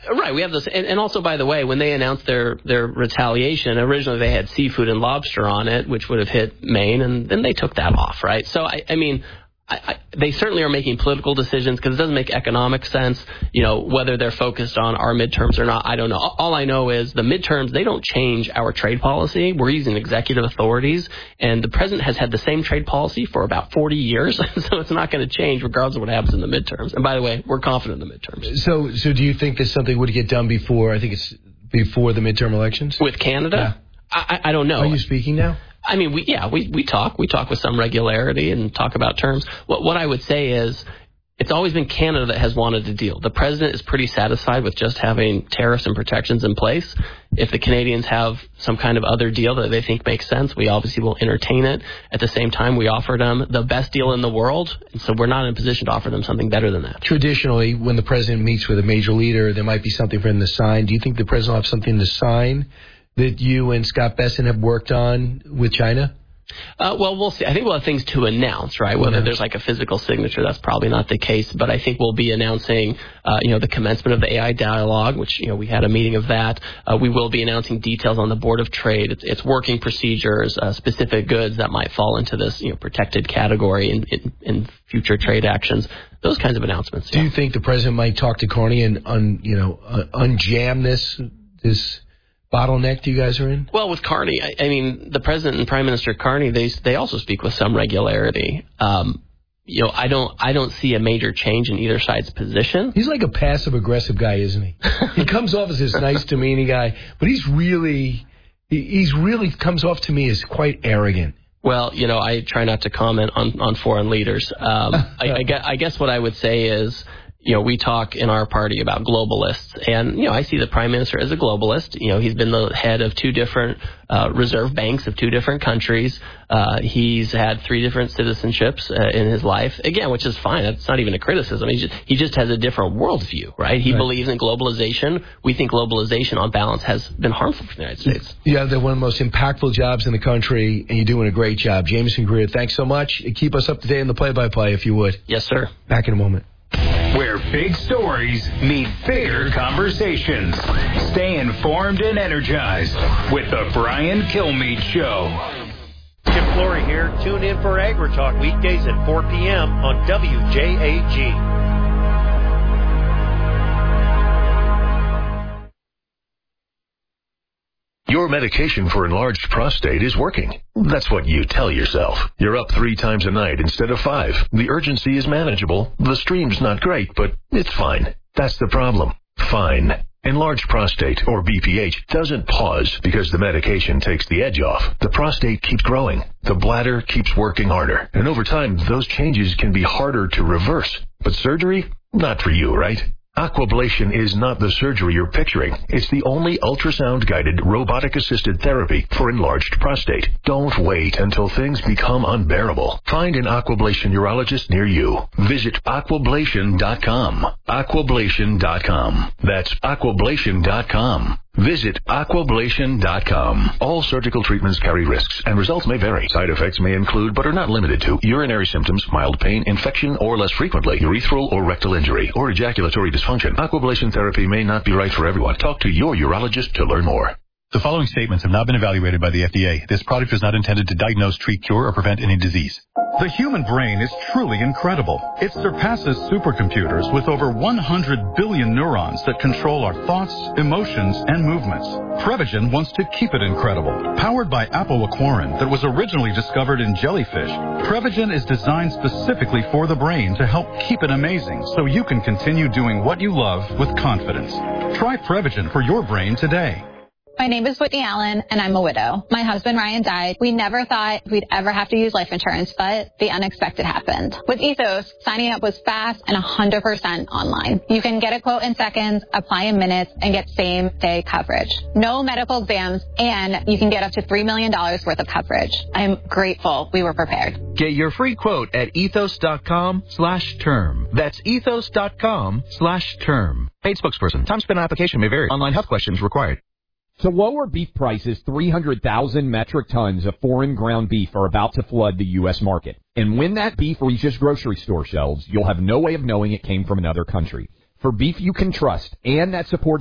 Right, we have this, and also, by the way, when they announced their retaliation, originally they had seafood and lobster on it, which would have hit Maine, and then they took that off, right? So, I mean, they certainly are making political decisions because it doesn't make economic sense, whether they're focused on our midterms or not. I don't know. All I know is the midterms, they don't change our trade policy. We're using executive authorities, and the president has had the same trade policy for about 40 years, so it's not going to change regardless of what happens in the midterms. And by the way, we're confident in the midterms. So do you think that something would get done before the midterm elections? With Canada? Yeah. I don't know. Are you speaking now? I mean, we talk. We talk with some regularity and talk about terms. What I would say is it's always been Canada that has wanted a deal. The president is pretty satisfied with just having tariffs and protections in place. If the Canadians have some kind of other deal that they think makes sense, we obviously will entertain it. At the same time, we offer them the best deal in the world, and so we're not in a position to offer them something better than that. Traditionally, when the president meets with a major leader, there might be something for him to sign. Do you think the president will have something to sign that you and Scott Bessent have worked on with China? Well, we'll see. I think we'll have things to announce, right? Whether there's like a physical signature, that's probably not the case. But I think we'll be announcing, the commencement of the AI dialogue, which, we had a meeting of that. We will be announcing details on the Board of Trade, its working procedures, specific goods that might fall into this, protected category in future trade actions. Those kinds of announcements. Do you think the president might talk to Carney and unjam this bottleneck you guys are in? Well, with Carney, I mean, the president and Prime Minister Carney, they also speak with some regularity. I don't see a major change in either side's position. He's like a passive-aggressive guy, isn't he? He comes off as this nice, demeaning guy, but he's really comes off to me as quite arrogant. Well, I try not to comment on foreign leaders. I guess what I would say is, we talk in our party about globalists, and, I see the Prime Minister as a globalist. He's been the head of 2 different reserve banks of 2 different countries. He's had 3 different citizenships in his life, again, which is fine. That's not even a criticism. He just has a different worldview, right? He believes in globalization. We think globalization, on balance, has been harmful for the United States. Yeah, they're one of the most impactful jobs in the country, and you're doing a great job. Jameson Greer, thanks so much. Keep us up to date on the play-by-play, if you would. Yes, sir. Back in a moment. Where big stories meet bigger conversations. Stay informed and energized with the Brian Kilmeade Show. Jim Flory here. Tune in for AgriTalk weekdays at 4 p.m. on WJAG. Your medication for enlarged prostate is working. That's what you tell yourself. You're up 3 times a night instead of 5. The urgency is manageable. The stream's not great, but it's fine. That's the problem. Fine. Enlarged prostate, or BPH, doesn't pause because the medication takes the edge off. The prostate keeps growing. The bladder keeps working harder. And over time, those changes can be harder to reverse. But surgery? Not for you, right? Aquablation is not the surgery you're picturing. It's the only ultrasound-guided, robotic-assisted therapy for enlarged prostate. Don't wait until things become unbearable. Find an Aquablation urologist near you. Visit aquablation.com. Aquablation.com. That's aquablation.com. Visit aquablation.com. All surgical treatments carry risks, and results may vary. Side effects may include, but are not limited to, urinary symptoms, mild pain, infection, or less frequently, urethral or rectal injury, or ejaculatory dysfunction. Aquablation therapy may not be right for everyone. Talk to your urologist to learn more. The following statements have not been evaluated by the FDA. This product is not intended to diagnose, treat, cure, or prevent any disease. The human brain is truly incredible. It surpasses supercomputers with over 100 billion neurons that control our thoughts, emotions, and movements. Prevagen wants to keep it incredible. Powered by apoaquarin that was originally discovered in jellyfish, Prevagen is designed specifically for the brain to help keep it amazing so you can continue doing what you love with confidence. Try Prevagen for your brain today. My name is Whitney Allen, and I'm a widow. My husband, Ryan, died. We never thought we'd ever have to use life insurance, but the unexpected happened. With Ethos, signing up was fast and 100% online. You can get a quote in seconds, apply in minutes, and get same-day coverage. No medical exams, and you can get up to $3 million worth of coverage. I'm grateful we were prepared. Get your free quote at ethos.com/term. That's ethos.com/term. Paid spokesperson. Time spent on application may vary. Online health questions required. To lower beef prices, 300,000 metric tons of foreign ground beef are about to flood the U.S. market. And when that beef reaches grocery store shelves, you'll have no way of knowing it came from another country. For beef you can trust and that supports